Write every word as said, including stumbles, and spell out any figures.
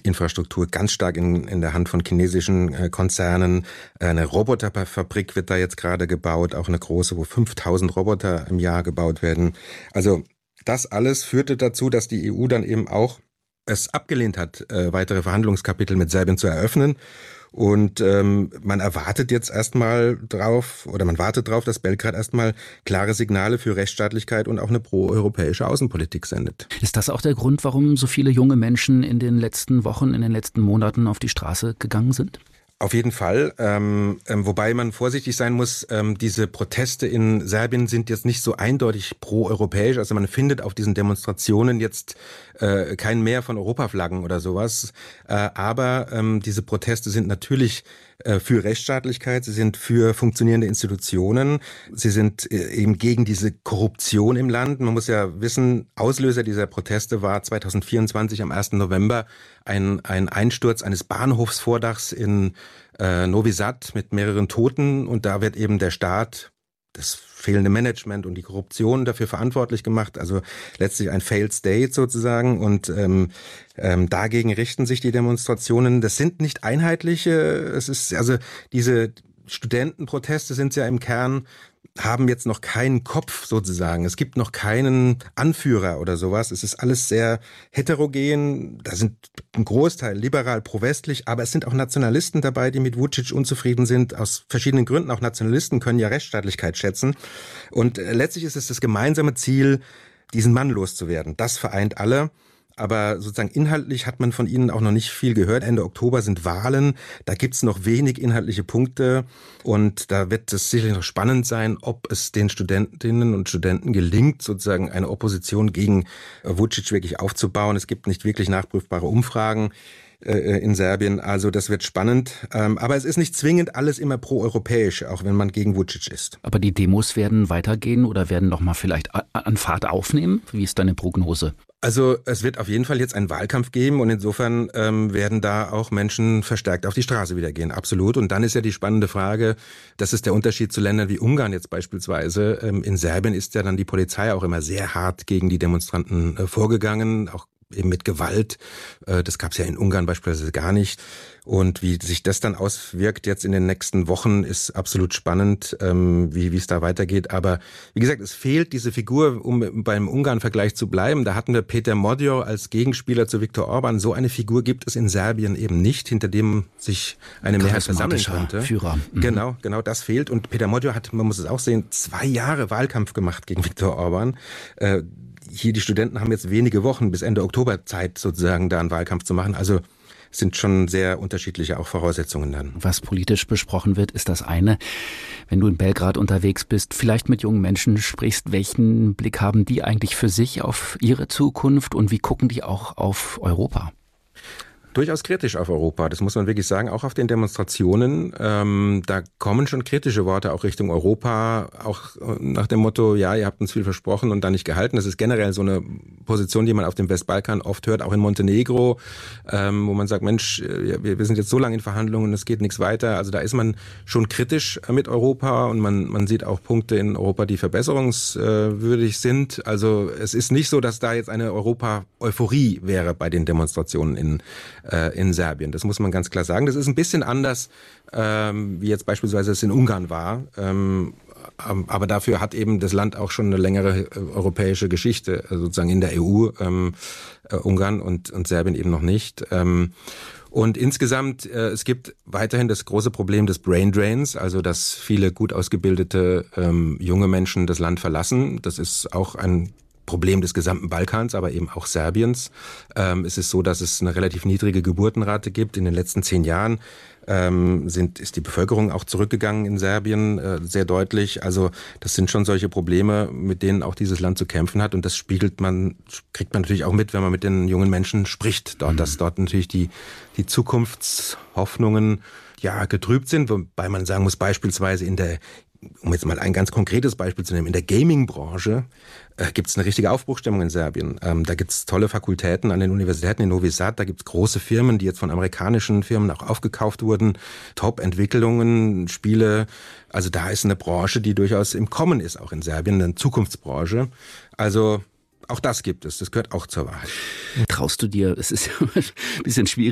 Infrastruktur ganz stark in, in der Hand von chinesischen äh, Konzernen. Eine Roboterfabrik wird da jetzt gerade gebaut, auch eine große, wo fünftausend Roboter im Jahr gebaut werden. Also das alles führte dazu, dass die E U dann eben auch es abgelehnt hat, äh, weitere Verhandlungskapitel mit Serbien zu eröffnen. Und ähm, man erwartet jetzt erstmal drauf, oder man wartet drauf, dass Belgrad erstmal klare Signale für Rechtsstaatlichkeit und auch eine proeuropäische Außenpolitik sendet. Ist das auch der Grund, warum so viele junge Menschen in den letzten Wochen, in den letzten Monaten auf die Straße gegangen sind? Auf jeden Fall, ähm, ähm, wobei man vorsichtig sein muss, ähm, diese Proteste in Serbien sind jetzt nicht so eindeutig pro-europäisch, also man findet auf diesen Demonstrationen jetzt äh, kein Mehr von Europaflaggen oder sowas, äh, aber ähm, diese Proteste sind natürlich äh, für Rechtsstaatlichkeit, sie sind für funktionierende Institutionen, sie sind äh, eben gegen diese Korruption im Land. Man muss ja wissen, Auslöser dieser Proteste war zwanzig vierundzwanzig am ersten November ein, ein Einsturz eines Bahnhofsvordachs in äh, Novi Sad mit mehreren Toten, und da wird eben der Staat, das fehlende Management und die Korruption dafür verantwortlich gemacht, also letztlich ein failed state sozusagen, und ähm, ähm, dagegen richten sich die Demonstrationen. Das sind nicht einheitliche, es ist also diese Studentenproteste sind ja im Kern, haben jetzt noch keinen Kopf sozusagen. Es gibt noch keinen Anführer oder sowas. Es ist alles sehr heterogen. Da sind ein Großteil liberal pro-westlich, aber es sind auch Nationalisten dabei, die mit Vučić unzufrieden sind, aus verschiedenen Gründen. Auch Nationalisten können ja Rechtsstaatlichkeit schätzen. Und letztlich ist es das gemeinsame Ziel, diesen Mann loszuwerden. Das vereint alle. Aber sozusagen inhaltlich hat man von ihnen auch noch nicht viel gehört. Ende Oktober sind Wahlen, da gibt's noch wenig inhaltliche Punkte, und da wird es sicherlich noch spannend sein, ob es den Studentinnen und Studenten gelingt, sozusagen eine Opposition gegen Vučić wirklich aufzubauen. Es gibt nicht wirklich nachprüfbare Umfragen in Serbien, also das wird spannend. Aber es ist nicht zwingend alles immer pro-europäisch, auch wenn man gegen Vučić ist. Aber die Demos werden weitergehen oder werden noch mal vielleicht an Fahrt aufnehmen? Wie ist deine Prognose? Also es wird auf jeden Fall jetzt einen Wahlkampf geben, und insofern ähm, werden da auch Menschen verstärkt auf die Straße wieder gehen, absolut. Und dann ist ja die spannende Frage, das ist der Unterschied zu Ländern wie Ungarn jetzt beispielsweise. Ähm, in Serbien ist ja dann die Polizei auch immer sehr hart gegen die Demonstranten äh, vorgegangen, auch eben mit Gewalt. Das gab es ja in Ungarn beispielsweise gar nicht. Und wie sich das dann auswirkt jetzt in den nächsten Wochen, ist absolut spannend, wie wie es da weitergeht. Aber wie gesagt, es fehlt diese Figur, um beim Ungarn-Vergleich zu bleiben. Da hatten wir Peter Magyar als Gegenspieler zu Viktor Orban. So eine Figur gibt es in Serbien eben nicht, hinter dem sich eine Mehrheit versammeln könnte. Führer. Mhm. Genau, genau das fehlt. Und Peter Magyar hat, man muss es auch sehen, zwei Jahre Wahlkampf gemacht gegen Viktor Orban. Hier die Studenten haben jetzt wenige Wochen bis Ende Oktober Zeit, sozusagen da einen Wahlkampf zu machen. Also es sind schon sehr unterschiedliche auch Voraussetzungen dann. Was politisch besprochen wird, ist das eine. Wenn du in Belgrad unterwegs bist, vielleicht mit jungen Menschen sprichst, welchen Blick haben die eigentlich für sich auf ihre Zukunft und wie gucken die auch auf Europa? Durchaus kritisch auf Europa, das muss man wirklich sagen, auch auf den Demonstrationen. Ähm, da kommen schon kritische Worte auch Richtung Europa, auch nach dem Motto, ja, ihr habt uns viel versprochen und dann nicht gehalten. Das ist generell so eine Position, die man auf dem Westbalkan oft hört, auch in Montenegro, ähm, wo man sagt, Mensch, wir, wir sind jetzt so lange in Verhandlungen, es geht nichts weiter. Also da ist man schon kritisch mit Europa, und man, man sieht auch Punkte in Europa, die verbesserungswürdig sind. Also es ist nicht so, dass da jetzt eine Europa-Euphorie wäre bei den Demonstrationen in in Serbien. Das muss man ganz klar sagen. Das ist ein bisschen anders, ähm, wie jetzt beispielsweise es in Ungarn war. Ähm, aber dafür hat eben das Land auch schon eine längere äh, europäische Geschichte, also sozusagen in der E U, ähm, äh, Ungarn und, und Serbien eben noch nicht. Ähm, Und insgesamt, äh, es gibt weiterhin das große Problem des Brain Drains, also dass viele gut ausgebildete ähm, junge Menschen das Land verlassen. Das ist auch ein Problem des gesamten Balkans, aber eben auch Serbiens. Ähm, es ist so, dass es eine relativ niedrige Geburtenrate gibt. In den letzten zehn Jahren ähm, sind, ist die Bevölkerung auch zurückgegangen in Serbien, äh, sehr deutlich. Also das sind schon solche Probleme, mit denen auch dieses Land zu kämpfen hat. Und das spiegelt man, kriegt man natürlich auch mit, wenn man mit den jungen Menschen spricht dort, mhm. dass dort natürlich die, die Zukunftshoffnungen ja getrübt sind, wobei man sagen muss, beispielsweise in der, um jetzt mal ein ganz konkretes Beispiel zu nehmen, in der Gaming-Branche äh, gibt es eine richtige Aufbruchstimmung in Serbien. Ähm, da gibt es tolle Fakultäten an den Universitäten in Novi Sad, da gibt es große Firmen, die jetzt von amerikanischen Firmen auch aufgekauft wurden, Top-Entwicklungen, Spiele. Also da ist eine Branche, die durchaus im Kommen ist, auch in Serbien, eine Zukunftsbranche. Also auch das gibt es, das gehört auch zur Wahrheit. Traust du dir, es ist ja ein bisschen schwierig,